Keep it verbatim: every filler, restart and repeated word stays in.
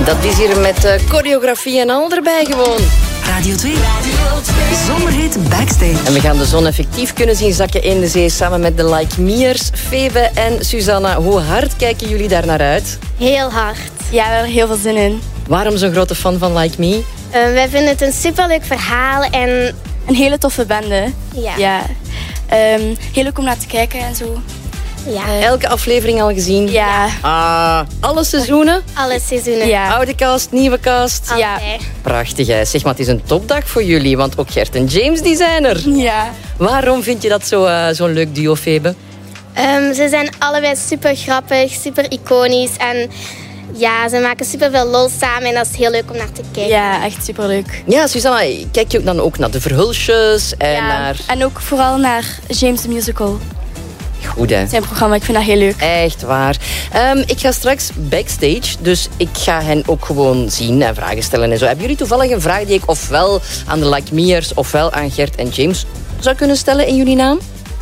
Dat is hier met uh, choreografie en al erbij gewoon. Radio twee. Zomerhit Backstage. En we gaan de zon effectief kunnen zien zakken in de zee samen met de Like Me'ers, Febe en Susanna. Hoe hard kijken jullie daar naar uit? Heel hard. Ja, we hebben er heel veel zin in. Waarom zo'n grote fan van Like Me? Uh, wij vinden het een superleuk verhaal en... Een hele toffe bende. Ja. ja. Um, heel leuk om naar te kijken en zo. Ja. Uh, Elke aflevering al gezien? Ja. Ah, alle seizoenen? Alle seizoenen. Ja. Oude cast, nieuwe cast? Ja. Prachtig, hè. Zeg maar, het is een topdag voor jullie, want ook Gert en James die zijn er. Ja. Waarom vind je dat zo, uh, zo'n leuk duo, Febe? Um, ze zijn allebei super grappig, super iconisch en... Ja, ze maken superveel lol samen en dat is heel leuk om naar te kijken. Ja, echt superleuk. Ja, Susanna, kijk je dan ook naar de Verhulsjes en ja, naar... en ook vooral naar James the Musical. Goed, hè? Zijn programma, ik vind dat heel leuk. Echt waar. Um, ik ga straks backstage, dus ik ga hen ook gewoon zien en vragen stellen en zo. Hebben jullie toevallig een vraag die ik ofwel aan de Like Me'ers ofwel aan Gert en James zou kunnen stellen in jullie naam?